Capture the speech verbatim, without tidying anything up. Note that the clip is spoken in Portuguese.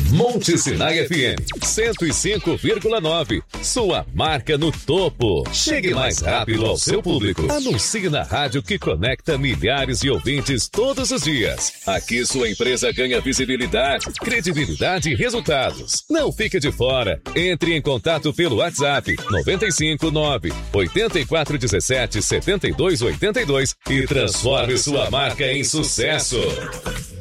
Monte Sinai F M cento e cinco vírgula nove. Sua marca no topo. Chegue mais rápido ao seu público. Anuncie na rádio que conecta milhares de ouvintes todos os dias. Aqui sua empresa ganha visibilidade, credibilidade e resultados. Não fique de fora. Entre em contato pelo WhatsApp nove cinco nove, oito quatro um sete, sete dois oito dois e transforme sua marca em sucesso.